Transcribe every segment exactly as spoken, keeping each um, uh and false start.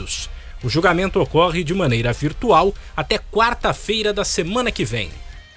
Unidos. O julgamento ocorre de maneira virtual até quarta-feira da semana que vem.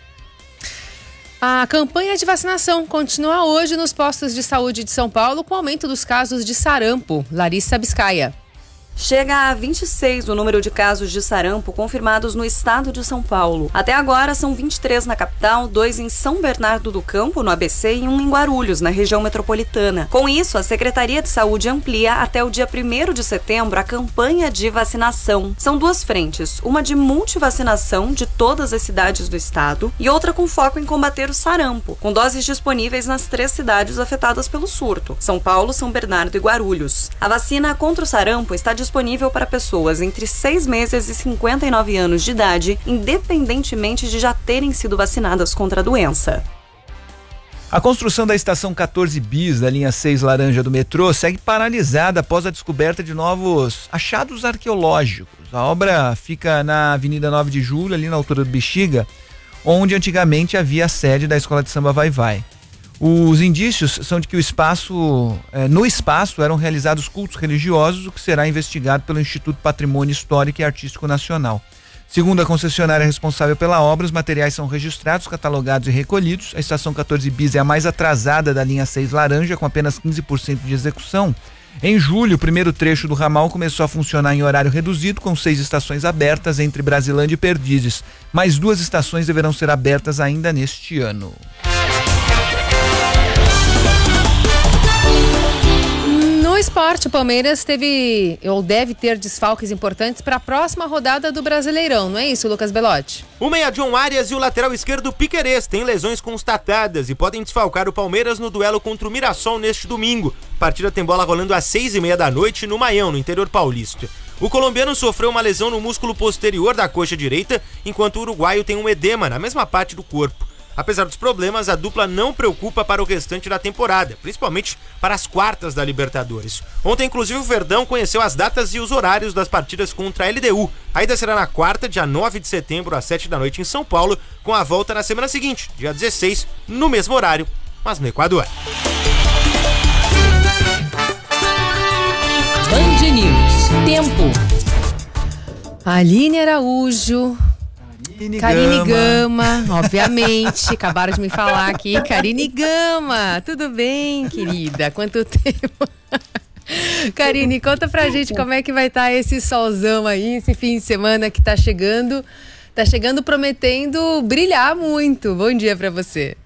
A campanha de vacinação continua hoje nos postos de saúde de São Paulo com aumento dos casos de sarampo. Larissa Biscaia. Chega a vinte e seis o número de casos de sarampo confirmados no estado de São Paulo. Até agora são vinte e três na capital, dois em São Bernardo do Campo, no A B C, e um em Guarulhos, na região metropolitana. Com isso, a Secretaria de Saúde amplia até o dia primeiro de setembro a campanha de vacinação. São duas frentes, uma de multivacinação de todas as cidades do estado e outra com foco em combater o sarampo, com doses disponíveis nas três cidades afetadas pelo surto: São Paulo, São Bernardo e Guarulhos. A vacina contra o sarampo está disponível para pessoas entre seis meses e cinquenta e nove anos de idade, independentemente de já terem sido vacinadas contra a doença. A construção da estação quatorze bis da linha seis laranja do metrô segue paralisada após a descoberta de novos achados arqueológicos. A obra fica na Avenida nove de julho, ali na altura do Bexiga, onde antigamente havia a sede da Escola de Samba Vai Vai. Os indícios são de que o espaço, eh, no espaço eram realizados cultos religiosos, o que será investigado pelo Instituto Patrimônio Histórico e Artístico Nacional. Segundo a concessionária responsável pela obra, os materiais são registrados, catalogados e recolhidos. A estação quatorze bis é a mais atrasada da linha seis laranja, com apenas quinze por cento de execução. Em julho, o primeiro trecho do ramal começou a funcionar em horário reduzido, com seis estações abertas entre Brasilândia e Perdizes. Mais duas estações deverão ser abertas ainda neste ano. No esporte, o Palmeiras teve ou deve ter desfalques importantes para a próxima rodada do Brasileirão, não é isso, Lucas Belotti? O meia John Arias e o lateral esquerdo Piquerez têm lesões constatadas e podem desfalcar o Palmeiras no duelo contra o Mirassol neste domingo. A partida tem bola rolando às seis e meia da noite no Maião, no interior paulista. O colombiano sofreu uma lesão no músculo posterior da coxa direita, enquanto o uruguaio tem um edema na mesma parte do corpo. Apesar dos problemas, a dupla não preocupa para o restante da temporada, principalmente para as quartas da Libertadores. Ontem, inclusive, o Verdão conheceu as datas e os horários das partidas contra a L D U. A ida será na quarta, dia nove de setembro, às sete da noite em São Paulo, com a volta na semana seguinte, dia dezesseis, no mesmo horário, mas no Equador. Band News. Tempo. Aline Araújo... Karine Gama, obviamente, acabaram de me falar aqui. Karine Gama, tudo bem, querida? Quanto tempo? Karine, conta pra gente como é que vai estar esse solzão aí, esse fim de semana que tá chegando. Tá chegando prometendo brilhar muito. Bom dia pra você.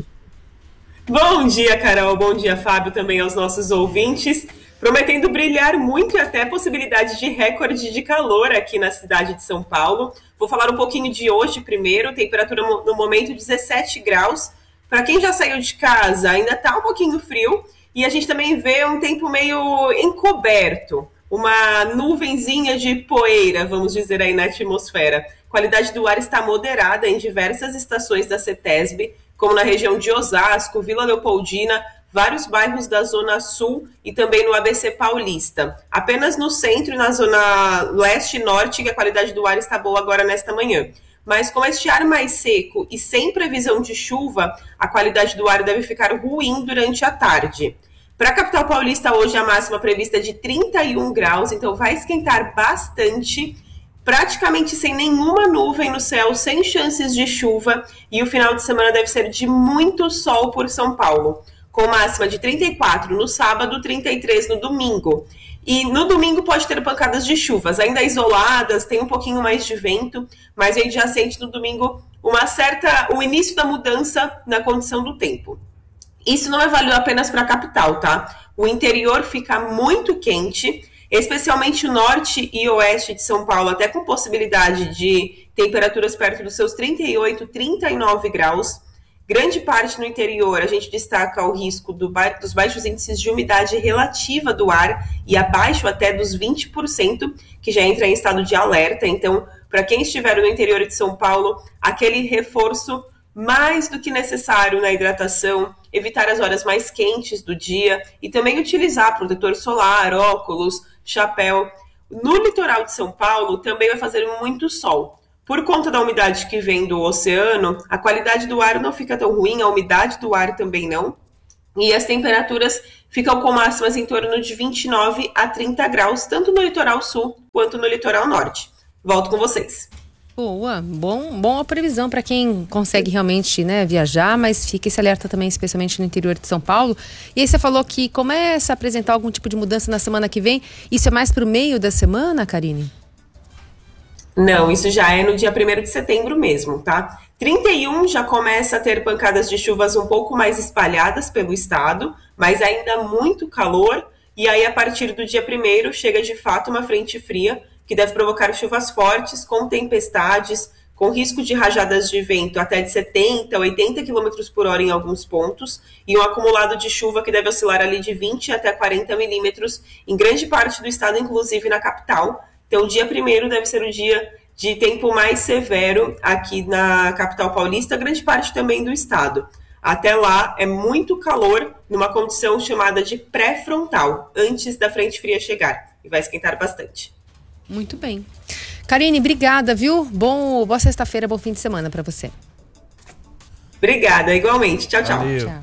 Bom dia, Carol. Bom dia, Fábio, também aos nossos ouvintes. Prometendo brilhar muito e até possibilidade de recorde de calor aqui na cidade de São Paulo. Vou falar um pouquinho de hoje primeiro, temperatura no momento dezessete graus. Para quem já saiu de casa, ainda está um pouquinho frio e a gente também vê um tempo meio encoberto, uma nuvenzinha de poeira, vamos dizer aí na atmosfera. A qualidade do ar está moderada em diversas estações da CETESB, como na região de Osasco, Vila Leopoldina, vários bairros da Zona Sul e também no A B C Paulista. Apenas no centro e na Zona Leste e Norte que a qualidade do ar está boa agora nesta manhã. Mas com este ar mais seco e sem previsão de chuva, a qualidade do ar deve ficar ruim durante a tarde. Para a capital paulista, hoje a máxima prevista é de trinta e um graus, então vai esquentar bastante, praticamente sem nenhuma nuvem no céu, sem chances de chuva, e o final de semana deve ser de muito sol por São Paulo, com máxima de trinta e quatro no sábado, trinta e três no domingo. E no domingo pode ter pancadas de chuvas, ainda isoladas, tem um pouquinho mais de vento, mas a gente já sente no domingo uma certa, o início da mudança na condição do tempo. Isso não é válido apenas para a capital, tá? O interior fica muito quente, especialmente o norte e oeste de São Paulo, até com possibilidade de temperaturas perto dos seus trinta e oito, trinta e nove graus. Grande parte no interior, a gente destaca o risco do ba- dos baixos índices de umidade relativa do ar e abaixo até dos vinte por cento, que já entra em estado de alerta. Então, para quem estiver no interior de São Paulo, aquele reforço mais do que necessário na hidratação, evitar as horas mais quentes do dia e também utilizar protetor solar, óculos, chapéu. No litoral de São Paulo também vai fazer muito sol. Por conta da umidade que vem do oceano, a qualidade do ar não fica tão ruim, a umidade do ar também não. E as temperaturas ficam com máximas em torno de vinte e nove a trinta graus, tanto no litoral sul quanto no litoral norte. Volto com vocês. Boa, bom, bom a previsão para quem consegue realmente, né, viajar, mas fica esse alerta também, especialmente no interior de São Paulo. E aí você falou que começa a apresentar algum tipo de mudança na semana que vem. Isso é mais para o meio da semana, Karine? Não, isso já é no dia primeiro de setembro mesmo, tá? trinta e um já começa a ter pancadas de chuvas um pouco mais espalhadas pelo estado, mas ainda muito calor. E aí, a partir do dia primeiro, chega de fato uma frente fria, que deve provocar chuvas fortes, com tempestades, com risco de rajadas de vento até de setenta, oitenta quilômetros por hora em alguns pontos, e um acumulado de chuva que deve oscilar ali de vinte até quarenta milímetros em grande parte do estado, inclusive na capital. Então, o dia primeiro deve ser o dia de tempo mais severo aqui na capital paulista, grande parte também do estado. Até lá, é muito calor numa condição chamada de pré-frontal, antes da frente fria chegar, e vai esquentar bastante. Muito bem. Karine, obrigada, viu? Bom, boa sexta-feira, bom fim de semana para você. Obrigada, igualmente. Tchau, tchau. Valeu. Tchau.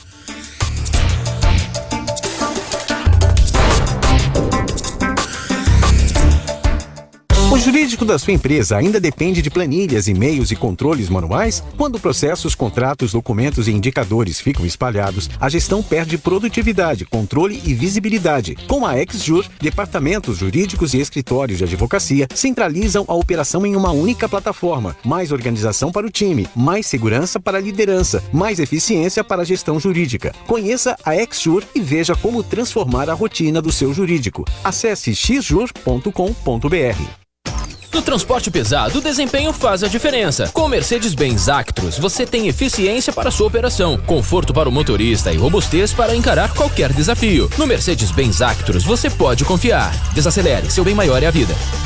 O jurídico da sua empresa ainda depende de planilhas, e-mails e controles manuais? Quando processos, contratos, documentos e indicadores ficam espalhados, a gestão perde produtividade, controle e visibilidade. Com a XJur, departamentos jurídicos e escritórios de advocacia centralizam a operação em uma única plataforma. Mais organização para o time, mais segurança para a liderança, mais eficiência para a gestão jurídica. Conheça a XJur e veja como transformar a rotina do seu jurídico. Acesse x jur ponto com ponto b r. No transporte pesado, o desempenho faz a diferença. Com o Mercedes-Benz Actros, você tem eficiência para sua operação, conforto para o motorista e robustez para encarar qualquer desafio. No Mercedes-Benz Actros, você pode confiar. Desacelere, seu bem maior é a vida.